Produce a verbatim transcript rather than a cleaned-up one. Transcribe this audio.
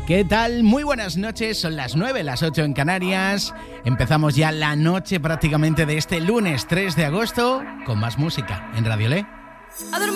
¿Qué tal? Muy buenas noches, son las nueve, las ocho en Canarias. Empezamos ya la noche prácticamente de este lunes tres de agosto con más música en Radio Le.